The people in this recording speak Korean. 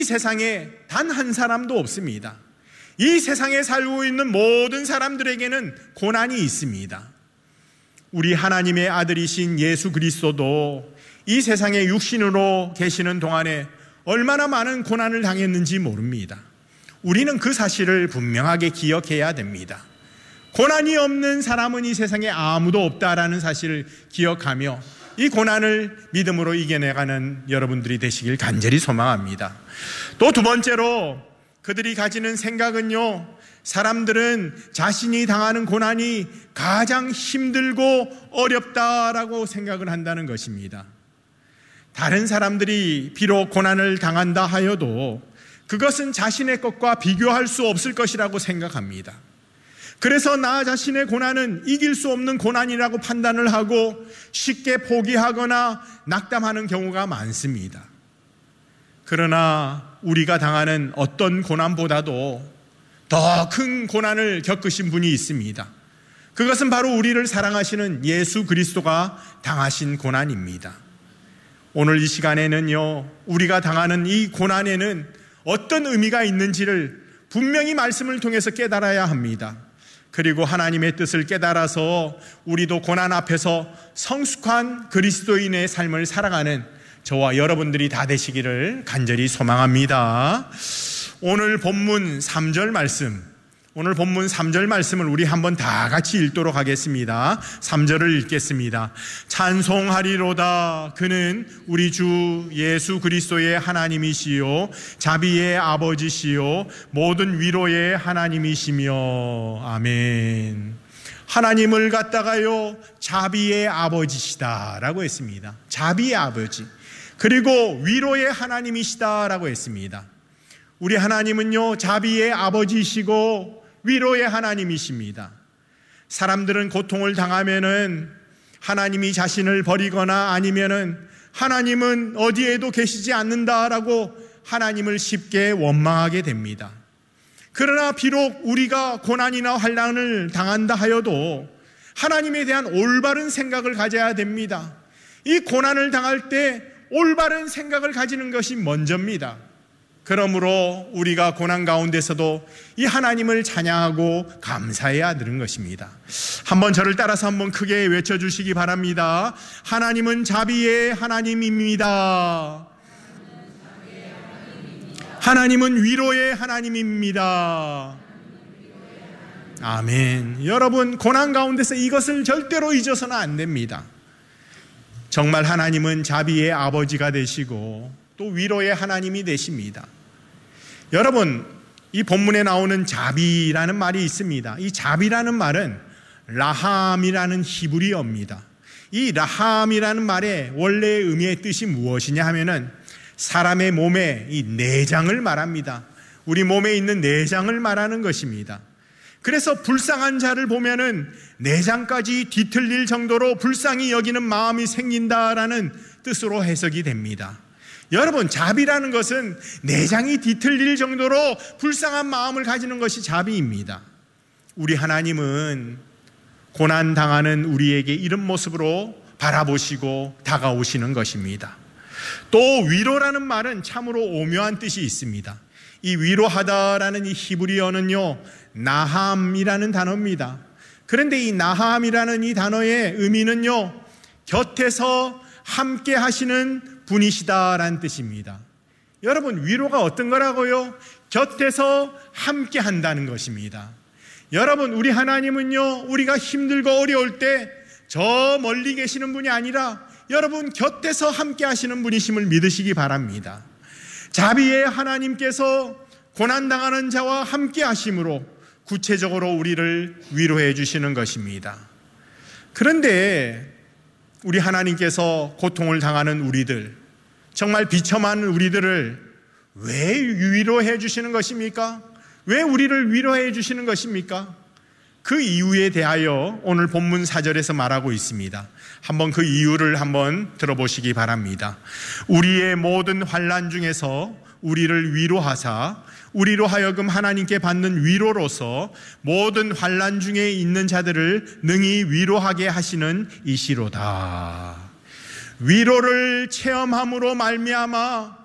이 세상에 단 한 사람도 없습니다. 이 세상에 살고 있는 모든 사람들에게는 고난이 있습니다. 우리 하나님의 아들이신 예수 그리스도도 이 세상에 육신으로 계시는 동안에 얼마나 많은 고난을 당했는지 모릅니다. 우리는 그 사실을 분명하게 기억해야 됩니다. 고난이 없는 사람은 이 세상에 아무도 없다라는 사실을 기억하며 이 고난을 믿음으로 이겨내가는 여러분들이 되시길 간절히 소망합니다. 또 두 번째로 그들이 가지는 생각은요, 사람들은 자신이 당하는 고난이 가장 힘들고 어렵다라고 생각을 한다는 것입니다. 다른 사람들이 비록 고난을 당한다 하여도 그것은 자신의 것과 비교할 수 없을 것이라고 생각합니다. 그래서 나 자신의 고난은 이길 수 없는 고난이라고 판단을 하고 쉽게 포기하거나 낙담하는 경우가 많습니다. 그러나 우리가 당하는 어떤 고난보다도 더 큰 고난을 겪으신 분이 있습니다. 그것은 바로 우리를 사랑하시는 예수 그리스도가 당하신 고난입니다. 오늘 이 시간에는요, 우리가 당하는 이 고난에는 어떤 의미가 있는지를 분명히 말씀을 통해서 깨달아야 합니다. 그리고 하나님의 뜻을 깨달아서 우리도 고난 앞에서 성숙한 그리스도인의 삶을 살아가는 저와 여러분들이 다 되시기를 간절히 소망합니다. 오늘 본문 3절 말씀을 우리 한번 다 같이 읽도록 하겠습니다. 3절을 읽겠습니다. 찬송하리로다. 그는 우리 주 예수 그리스도의 하나님이시요 자비의 아버지시요 모든 위로의 하나님이시며. 아멘. 하나님을 갖다가요 자비의 아버지시다라고 했습니다. 자비의 아버지, 그리고 위로의 하나님이시다라고 했습니다. 우리 하나님은요 자비의 아버지이시고 위로의 하나님이십니다. 사람들은 고통을 당하면은 하나님이 자신을 버리거나 아니면은 하나님은 어디에도 계시지 않는다라고 하나님을 쉽게 원망하게 됩니다. 그러나 비록 우리가 고난이나 환난을 당한다 하여도 하나님에 대한 올바른 생각을 가져야 됩니다. 이 고난을 당할 때 올바른 생각을 가지는 것이 먼저입니다. 그러므로 우리가 고난 가운데서도 이 하나님을 찬양하고 감사해야 되는 것입니다. 한번 저를 따라서 한번 크게 외쳐주시기 바랍니다. 하나님은 자비의 하나님입니다. 하나님은 위로의 하나님입니다. 아멘. 여러분, 고난 가운데서 이것을 절대로 잊어서는 안 됩니다. 정말 하나님은 자비의 아버지가 되시고 또 위로의 하나님이 되십니다. 여러분, 이 본문에 나오는 자비라는 말이 있습니다. 이 자비라는 말은 라함이라는 히브리어입니다. 이 라함이라는 말의 원래의 의미의 뜻이 무엇이냐 하면은 사람의 몸의 이 내장을 말합니다. 우리 몸에 있는 내장을 말하는 것입니다. 그래서 불쌍한 자를 보면은 내장까지 뒤틀릴 정도로 불쌍히 여기는 마음이 생긴다라는 뜻으로 해석이 됩니다. 여러분, 자비라는 것은 내장이 뒤틀릴 정도로 불쌍한 마음을 가지는 것이 자비입니다. 우리 하나님은 고난당하는 우리에게 이런 모습으로 바라보시고 다가오시는 것입니다. 또 위로라는 말은 참으로 오묘한 뜻이 있습니다. 이 위로하다라는 이 히브리어는요 나함이라는 단어입니다. 그런데 이 나함이라는 이 단어의 의미는요 곁에서 함께 하시는 분이시다라는 뜻입니다. 여러분, 위로가 어떤 거라고요? 곁에서 함께 한다는 것입니다. 여러분, 우리 하나님은요 우리가 힘들고 어려울 때 저 멀리 계시는 분이 아니라 여러분 곁에서 함께 하시는 분이심을 믿으시기 바랍니다. 자비의 하나님께서 고난당하는 자와 함께 하심으로 구체적으로 우리를 위로해 주시는 것입니다. 그런데 우리 하나님께서 고통을 당하는 우리들, 정말 비참한 우리들을 왜 위로해 주시는 것입니까? 왜 우리를 위로해 주시는 것입니까? 그 이유에 대하여 오늘 본문 4절에서 말하고 있습니다. 한번 그 이유를 한번 들어보시기 바랍니다. 우리의 모든 환난 중에서 우리를 위로하사 우리로 하여금 하나님께 받는 위로로서 모든 환난 중에 있는 자들을 능히 위로하게 하시는 이시로다. 위로를 체험함으로 말미암아